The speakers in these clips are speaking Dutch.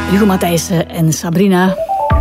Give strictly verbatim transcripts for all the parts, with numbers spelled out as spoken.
Hugo Matthijssen en Sabrina.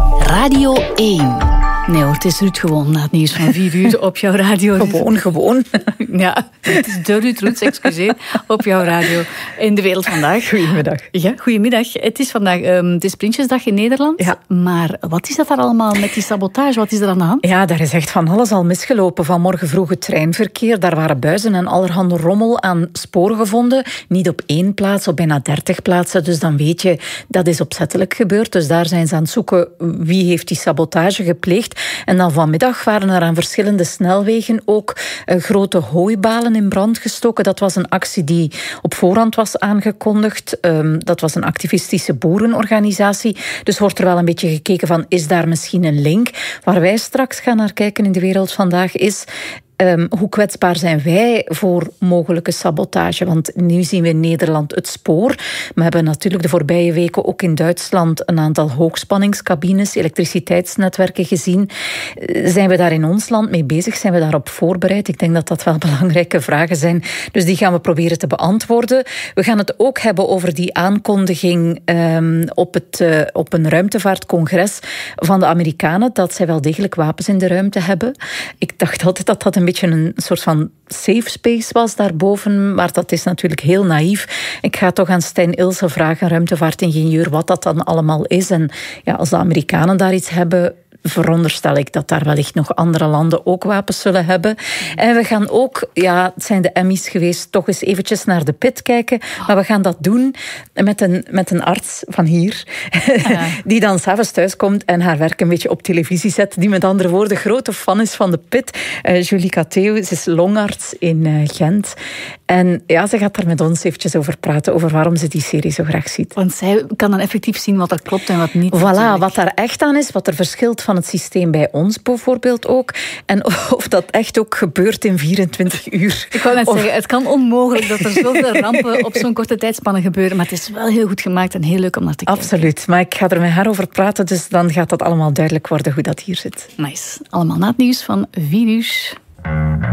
Radio één. Nee hoor, het is Ruud gewoon na het nieuws van vier uur op jouw radio. Gewoon, gewoon. Ja, het is de Ruud Roets, excuseer, op jouw radio. In de wereld vandaag. Goedemiddag. Ja, goedemiddag. Het is vandaag, um, het is Prinsjesdag in Nederland. Ja. Maar wat is dat daar allemaal met die sabotage? Wat is er aan de hand? Ja, daar is echt van alles al misgelopen. Vanmorgen vroeg het treinverkeer. Daar waren buizen en allerhande rommel aan sporen gevonden. Niet op één plaats, op bijna dertig plaatsen. Dus dan weet je, dat is opzettelijk gebeurd. Dus daar zijn ze aan het zoeken wie heeft die sabotage gepleegd. En dan vanmiddag waren er aan verschillende snelwegen ook uh, grote hooibalen in brand gestoken. Dat was een actie die op voorhand was aangekondigd. Um, dat was een activistische boerenorganisatie. Dus wordt er wel een beetje gekeken van, is daar misschien een link? Waar wij straks gaan naar kijken in de wereld vandaag is... Um, hoe kwetsbaar zijn wij voor mogelijke sabotage? Want nu zien we in Nederland het spoor. We hebben natuurlijk de voorbije weken ook in Duitsland een aantal hoogspanningscabines, elektriciteitsnetwerken gezien. Zijn we daar in ons land mee bezig? Zijn we daarop voorbereid? Ik denk dat dat wel belangrijke vragen zijn. Dus die gaan we proberen te beantwoorden. We gaan het ook hebben over die aankondiging um, op, het, uh, op een ruimtevaartcongres van de Amerikanen, dat zij wel degelijk wapens in de ruimte hebben. Ik dacht altijd dat dat een beetje een soort van safe space was daarboven, maar dat is natuurlijk heel naïef. Ik ga toch aan Stijn Ilse vragen, ruimtevaartingenieur, wat dat dan allemaal is. En ja, als de Amerikanen daar iets hebben, veronderstel ik dat daar wellicht nog andere landen ook wapens zullen hebben. En we gaan ook, ja, het zijn de Emmys geweest, toch eens eventjes naar de pit kijken. Maar we gaan dat doen met een, met een arts van hier, ja. die dan s'avonds thuis komt en haar werk een beetje op televisie zet. Die met andere woorden grote fan is van de pit. Uh, Julie Catheu, ze is longarts in uh, Gent. En ja, ze gaat daar met ons eventjes over praten, over waarom ze die serie zo graag ziet. Want zij kan dan effectief zien wat er klopt en wat niet. Voilà, natuurlijk. wat daar echt aan is, wat er verschilt van het systeem bij ons bijvoorbeeld ook. En of dat echt ook gebeurt in vierentwintig uur. Ik wou net of... zeggen, het kan onmogelijk dat er zoveel rampen op zo'n korte tijdspanne gebeuren, maar het is wel heel goed gemaakt en heel leuk om naar te kijken. Absoluut, maar ik ga er met haar over praten, dus dan gaat dat allemaal duidelijk worden hoe dat hier zit. Nice. Allemaal na het nieuws van vier uur.